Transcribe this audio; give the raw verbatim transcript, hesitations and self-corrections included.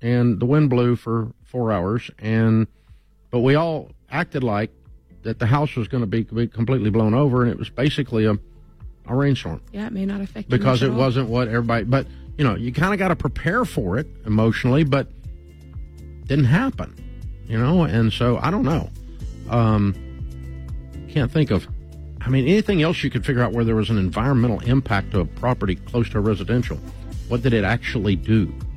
and the wind blew for four hours, and but we all acted like that the house was going to be, be completely blown over, and it was basically a, a rainstorm. Yeah, it may not affect you because much it at wasn't what everybody. But you know, you kind of got to prepare for it emotionally, but didn't happen. You know, and so I don't know. Um, can't think of. I mean, anything else you could figure out where there was an environmental impact to a property close to a residential? What did it actually do?